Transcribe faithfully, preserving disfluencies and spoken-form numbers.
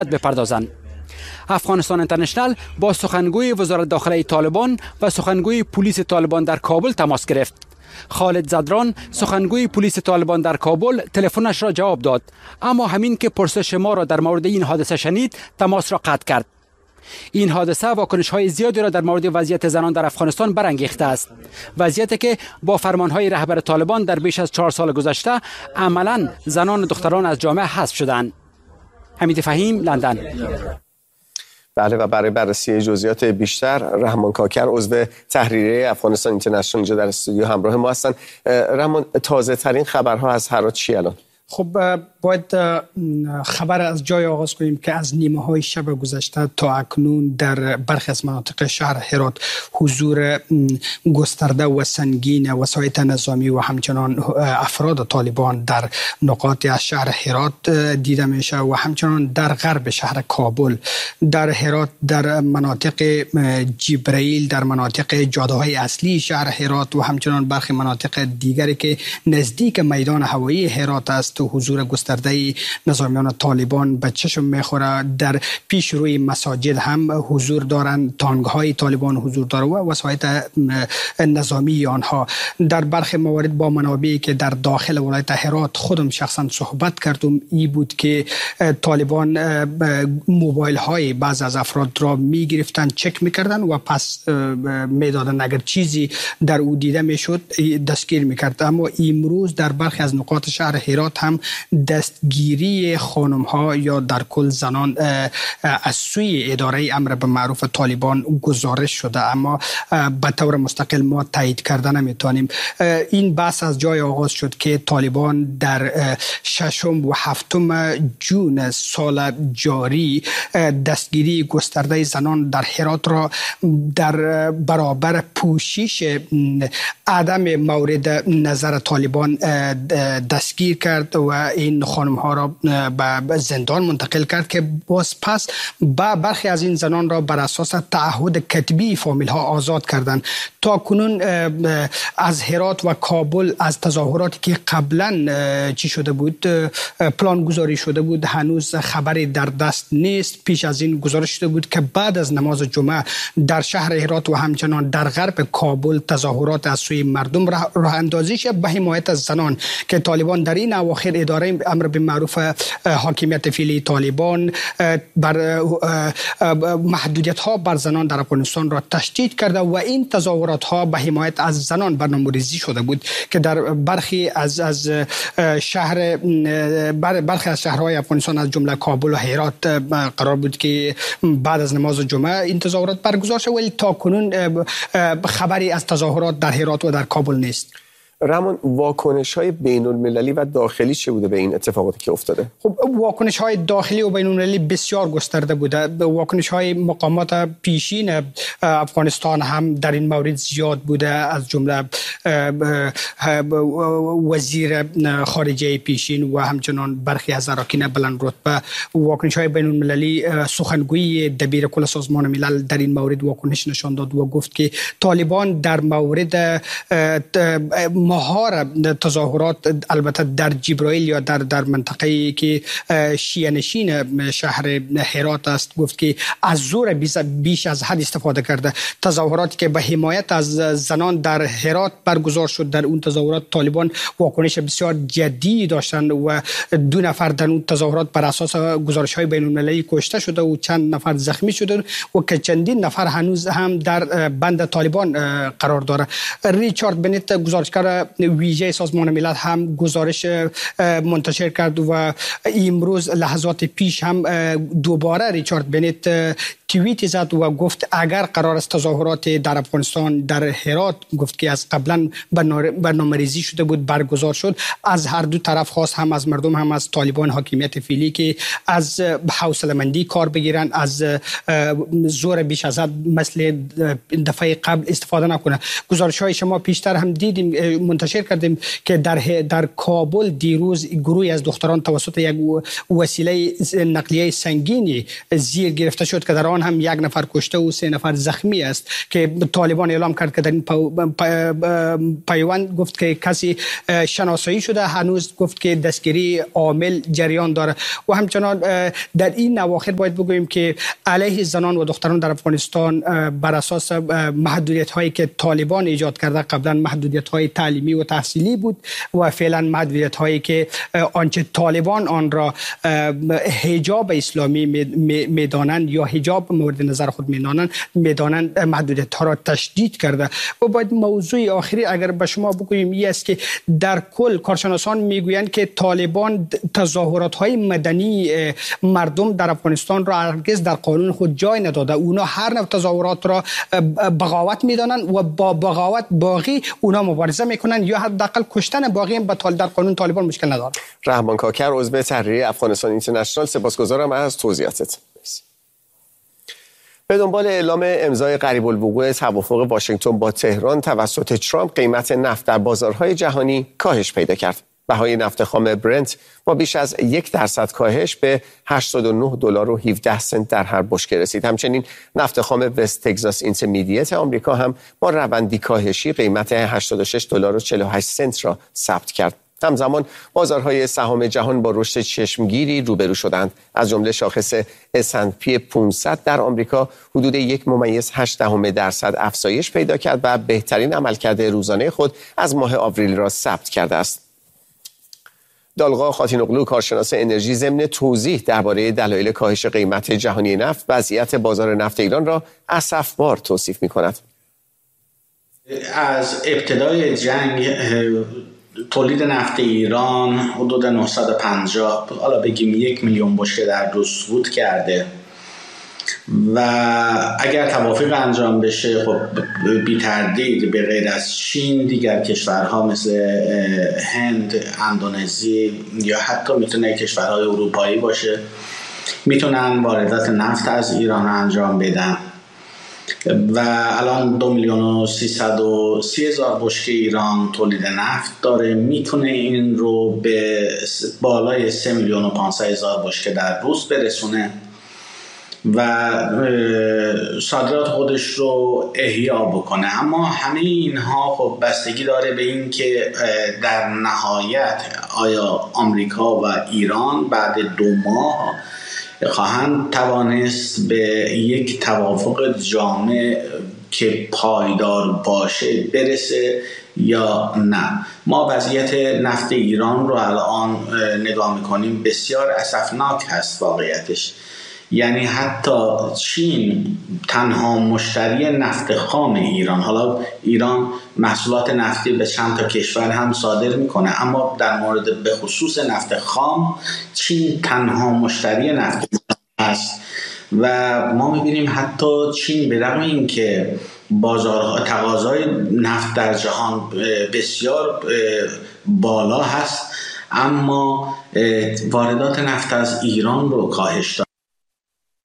بپردازند. افغانستان اینترنشنال با سخنگوی وزارت داخله طالبان و سخنگوی پلیس طالبان در کابل تماس گرفت. خالد زدران سخنگوی پلیس طالبان در کابل تلفنش را جواب داد، اما همین که پرسش ما را در مورد این حادثه شنید تماس را قطع کرد. این حادثه واکنش های زیادی را در مورد وضعیت زنان در افغانستان برانگیخته است. وضعیتی که با فرمان های رهبر طالبان در بیش از چهار سال گذشته عملا زنان و دختران از جامعه حذف شدند. حمید فهیم، لندن. بله، و برای بررسی جزئیات بیشتر رحمان کاکر عضو تحریریه افغانستان اینترنشنال اینجا در استودیو همراه ما هستند. رحمان، تازه ترین خبرها از هرات چی الان؟ خب باید خبر از جای آغاز کنیم که از نیمه های شب گذشته تا اکنون در برخی از مناطق شهر هرات حضور گسترده و سنگین وسایط نظامی و همچنان افراد طالبان در نقاط از شهر هرات دیده میشه و همچنان در غرب شهر کابل، در هرات، در مناطق جبرائیل، در مناطق جاده های اصلی شهر هرات و همچنان برخی مناطق دیگری که نزدیک میدان هوایی هرات است و حضور گسترده نظامیان طالبان به چشم میخوره. در پیش روی مساجد هم حضور دارند، تانگ‌های طالبان حضور داره و وسایط نظامی آنها. در برخی موارد با منابعی که در داخل ولایت هرات خودم شخصا صحبت کردم ای بود که طالبان موبایل های بعض از افراد را میگرفتن، چک میکردن و پس میدادن، اگر چیزی در او دیده میشد دستگیر میکرد. اما امروز در برخی از نقاط شهر هرات هم دستگیری خانم ها یا در کل زنان از سوی اداره امر به معروف طالبان گزارش شده، اما به طور مستقل ما تایید کردن نمیتونیم. این بحث از جای آغاز شد که طالبان در ششم و هفتم جون سال جاری دستگیری گسترده زنان در هرات را در برابر پوشش عدم مورد نظر طالبان دستگیر کرد و این خانم ها را به زندان منتقل کرد که باز پس با برخی از این زنان را بر اساس تعهد کتبی فامیل ها آزاد کردند. تا کنون از هرات و کابل از تظاهراتی که قبلا چی شده بود، پلان گذاری شده بود، هنوز خبری در دست نیست. پیش از این گزارش شده بود که بعد از نماز جمعه در شهر هرات و همچنان در غرب کابل تظاهرات از سوی مردم راه اندازی شد به حمایت از زنان که طالبان در این اواخر اداره امر به معروف حاکمیت فعلی طالبان بر محدودیت ها بر زنان در افغانستان را تشدید کرده و این تظاهرات ها به حمایت از زنان برنامه‌ریزی شده بود که در برخی از از شهر برخی از شهرهای افغانستان از جمله کابل و هرات قرار بود که بعد از نماز جمعه این تظاهرات برگزار شد، ولی تا کنون خبری از تظاهرات در هرات و در کابل نیست. رحمان، واکنش های بین المللی و داخلی چه بوده به این اتفاقاتی که افتاده؟ خب واکنش های داخلی و بین المللی بسیار گسترده بوده. واکنش های مقامات پیشین افغانستان هم در این مورد زیاد بوده، از جمله وزیر خارجه پیشین و همچنان برخی از اراکین بلند رتبه. واکنش های بین المللی، سخنگوی دبیر کل سازمان ملل در این مورد واکنش نشان داد و گفت که طالبان در مورد مهار تظاهرات، البته در جبرائیل یا در در منطقه‌ای که شیعه نشین شهر هرات است، گفت که از زور بیش از حد استفاده کرده. تظاهراتی که به حمایت از زنان در هرات برگزار شد، در اون تظاهرات طالبان واکنش بسیار جدی داشتند و دو نفر در اون تظاهرات بر اساس گزارش‌های بین‌المللی کشته شده و چند نفر زخمی شده و که چندین نفر هنوز هم در بند طالبان قرار داره. ریچارد بنت، گزارشگر ویژه سازمان ملل، هم گزارش منتشر کرد و امروز لحظات پیش هم دوباره ریچارد بنت توییت زد و گفت اگر قرار است تظاهرات در افغانستان در هرات، گفت که از قبلا برنامه‌ریزی شده بود، برگزار شد، از هر دو طرف خواست، هم از مردم هم از طالبان حاکمیت فعلی، که از حوصله‌مندی کار بگیرن، از زور بیش از حد مثل دفعه قبل استفاده نکنه. گزارش‌های شما پیشتر هم دیدیم، منتشر کردیم که در در کابل دیروز گروهی از دختران توسط یک وسیله نقلیه سنگینی زیر گرفته شد که در آن هم یک نفر کشته و سه نفر زخمی است که طالبان اعلام کرد که در این پیوند گفت که کسی شناسایی شده، هنوز گفت که دستگیری عامل جریان داره. و همچنان در این اواخر باید بگوییم که علیه زنان و دختران در افغانستان بر اساس محدودیت هایی که طالبان ایجاد کرده، قبلا محدودیت های تعلیمی و تحصیلی بود و فعلا محدودیت هایی که آنچه طالبان آن را حجاب اسلامی میدانند یا حجاب مورد نظر خود میدانند میدانند محدودیت ها را تشدید کرده. و باید موضوع آخری اگر به شما بگوییم این است که در کل کارشناسان میگویند که طالبان تظاهرات های مدنی مردم در افغانستان را هرگز در قانون خود جای نداده. اونا هر نوع تظاهرات را بغاوت میدانند و با بغاوت باقی اونا مبارزه میکنند یا حداقل کشتن باقی هم در قانون طالبان مشکل نداره. رحمان کاکر، عضو تحریریه افغانستان اینترنشنال، سپاسگزارم از توضیحاتت. به دنبال اعلام امضای قریب الوقوع توافق واشنگتن با تهران توسط ترامپ، قیمت نفت در بازارهای جهانی کاهش پیدا کرد. بهای نفت خام برنت با بیش از یک درصد کاهش به هشتاد و نه دلار و هفده سنت در هر بشکه رسید. همچنین نفت خام وست تگزاس اینترمدیت آمریکا هم با روندی کاهشی قیمت هشتاد و شش دلار و چهل و هشت سنت را ثبت کرد. همزمان بازارهای سهام جهان با رشد چشمگیری روبرو شدند. از جمله شاخص اس اند پی پانصد در آمریکا حدود یک ممیز هشت دهم درصد افزایش پیدا کرد و بهترین عملکرد روزانه خود از ماه آوریل را ثبت کرده است. دالغا خاتینوغلو، کارشناس انرژی، ضمن توضیح درباره دلایل کاهش قیمت جهانی نفت، وضعیت بازار نفت ایران را اسفبار توصیف می‌کند. از ابتدای جنگ تولید نفت ایران حدود نهصد و پنجاه، حالا بگیم یک میلیون بشکه در روز صعود کرده و اگر توافق انجام بشه خب بی تردید به غیر از چین دیگر کشورها مثل هند، اندونزی یا حتی میتونه کشورهای اروپایی باشه میتونن واردات نفت از ایران انجام بدن و الان دو میلیون و سیصد و سی هزار بشکه ایران تولید نفت داره، میتونه این رو به بالای سه میلیون و پانصد هزار بشکه در روز برسونه و صادرات خودش رو احیا بکنه. اما همه اینها خب بستگی داره به این که در نهایت آیا آمریکا و ایران بعد دو ماه خواهند توانست به یک توافق جامع که پایدار باشه برسه یا نه. ما وضعیت نفت ایران رو الان نگاه میکنیم، بسیار اسفناک هست واقعیتش. یعنی حتی چین تنها مشتری نفت خام ایران، حالا ایران محصولات نفتی به چند تا کشور هم صادر میکنه اما در مورد به خصوص نفت خام چین تنها مشتری نفت است و ما میبینیم حتی چین به رغم این که بازارها تقاضای نفت در جهان بسیار بالا هست اما واردات نفت از ایران رو کاهش داد.